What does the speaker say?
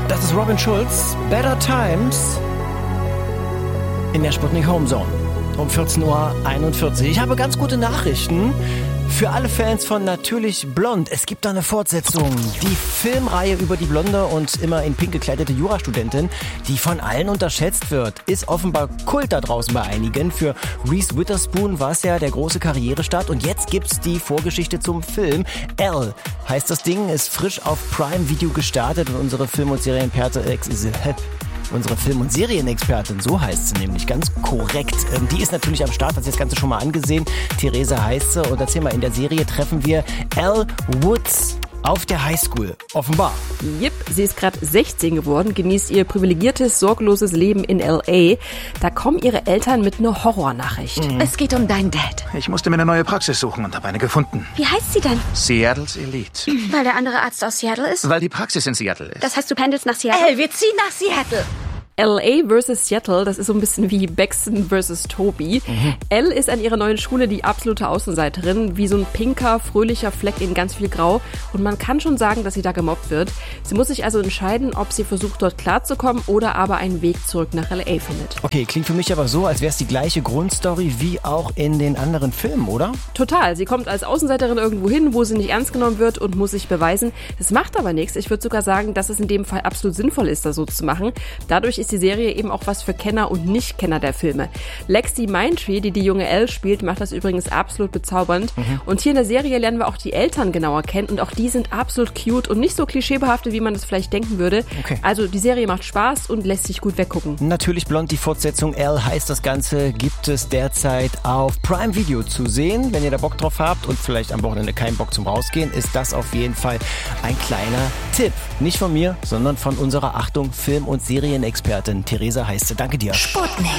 Das ist Robin Schulz, Better Times in der Sputnik Homezone um 14:41 Uhr. Ich habe ganz gute Nachrichten für alle Fans von Natürlich Blond. Es gibt da eine Fortsetzung. Die Filmreihe über die blonde und immer in pink gekleidete Jurastudentin, die von allen unterschätzt wird, ist offenbar Kult da draußen bei einigen. Für Reese Witherspoon war es ja der große Karrierestart und jetzt gibt's die Vorgeschichte zum Film. Elle heißt das Ding, ist frisch auf Prime Video gestartet und unsere Film- und Serienexpertin, so heißt sie nämlich, ganz korrekt. Die ist natürlich am Start, hat sich das Ganze schon mal angesehen. Theresa heißt sie und erzähl mal, in der Serie treffen wir Elle Woods auf der Highschool, offenbar. Jep, sie ist gerade 16 geworden, genießt ihr privilegiertes, sorgloses Leben in L.A. Da kommen ihre Eltern mit einer Horrornachricht. Es geht um deinen Dad. Ich musste mir eine neue Praxis suchen und habe eine gefunden. Wie heißt sie denn? Seattles Elite. Weil der andere Arzt aus Seattle ist? Weil die Praxis in Seattle ist. Das heißt, du pendelst nach Seattle? Wir ziehen nach Seattle. L.A. versus Seattle, das ist so ein bisschen wie Baxton versus Toby. Elle ist an ihrer neuen Schule die absolute Außenseiterin, wie so ein pinker, fröhlicher Fleck in ganz viel Grau. Und man kann schon sagen, dass sie da gemobbt wird. Sie muss sich also entscheiden, ob sie versucht, dort klarzukommen oder aber einen Weg zurück nach L.A. findet. Okay, klingt für mich aber so, als wäre es die gleiche Grundstory wie auch in den anderen Filmen, oder? Total. Sie kommt als Außenseiterin irgendwo hin, wo sie nicht ernst genommen wird und muss sich beweisen. Das macht aber nichts. Ich würde sogar sagen, dass es in dem Fall absolut sinnvoll ist, das so zu machen. Dadurch ist die Serie eben auch was für Kenner und Nicht-Kenner der Filme. Lexi Mindtree, die junge Elle spielt, macht das übrigens absolut bezaubernd. Und hier in der Serie lernen wir auch die Eltern genauer kennen und auch die sind absolut cute und nicht so klischeebehaftet, wie man das vielleicht denken würde. Okay. Also die Serie macht Spaß und lässt sich gut weggucken. Natürlich Blond, die Fortsetzung Elle heißt das Ganze, gibt es derzeit auf Prime Video zu sehen. Wenn ihr da Bock drauf habt und vielleicht am Wochenende keinen Bock zum Rausgehen, ist das auf jeden Fall ein kleiner Tipp. Nicht von mir, sondern von unserer Achtung Film- und Serienexpertin Theresa heißt sie. Danke dir. Sputnik.